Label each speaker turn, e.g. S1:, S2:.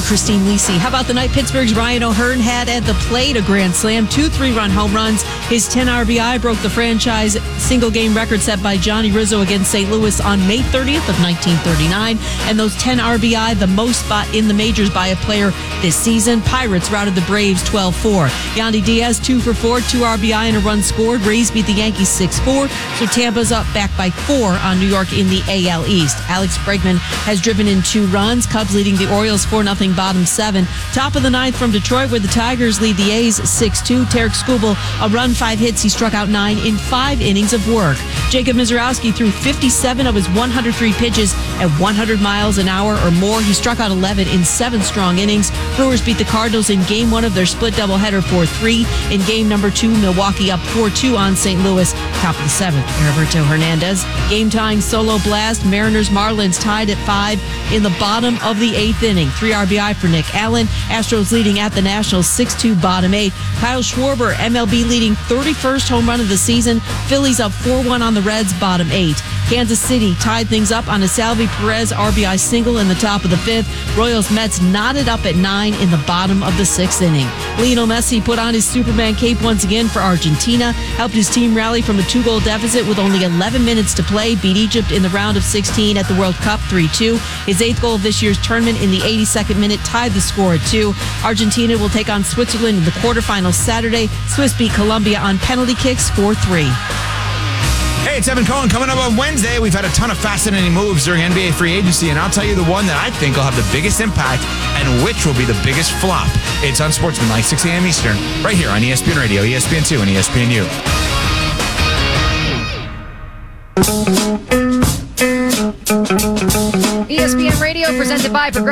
S1: Christine Lisi. How about the night Pittsburgh's Ryan O'Hearn had at the plate? A grand slam, 2 3-run home runs. His 10 RBI broke the franchise single-game record set by Johnny Rizzo against St. Louis on May 30th of 1939. And those 10 RBI, the most spot in the majors by a player this season. Pirates routed the Braves 12-4. Yandy Diaz 2 for 4, 2 RBI and a run scored. Rays beat the Yankees 6-4. So Tampa's up back by 4 on New York in the AL East. Alex Bregman has driven in 2 runs. Cubs leading the Orioles 4-0, bottom 7. Top of the 9th from Detroit, where the Tigers lead the A's 6-2. Tarek Skubal, a run, 5 hits. He struck out 9 in 5 innings of work. Jacob Mizorowski threw 57 of his 103 pitches at 100 miles an hour or more. He struck out 11 in 7 strong innings. Brewers beat the Cardinals in Game 1 of their split doubleheader 4-3. In Game number 2, Milwaukee up 4-2 on St. Louis. Top of the 7th, Roberto Hernandez. Game-tying solo blast. Mariners-Marlins tied at 5 in the bottom of the 8th inning. 3 RBI for Nick Allen. Astros leading at the Nationals 6-2, bottom 8. Kyle Schwarber, MLB leading 31st home run of the season. Phillies up 4-1 on the Reds, bottom 8. Kansas City tied things up on a Salvi Perez RBI single in the top of the 5th. Royals-Mets knotted up at 9 in the bottom of the 6th inning. Lionel Messi put on his Superman cape once again for Argentina, helped his team rally from a 2-goal deficit with only 11 minutes to play, beat Egypt in the round of 16 at the World Cup 3-2. His 8th goal of this year's tournament in the 82nd minute tied the score at 2. Argentina will take on Switzerland in the quarterfinals Saturday. Swiss beat Colombia on penalty kicks 4-3.
S2: Hey, it's Evan Cohen. Coming up on Wednesday, we've had a ton of fascinating moves during NBA free agency, and I'll tell you the one that I think will have the biggest impact and which will be the biggest flop. It's Unsportsmanlike, 6 a.m. Eastern, right here on ESPN Radio, ESPN2, and ESPNU.
S3: ESPN Radio presented by Progressive.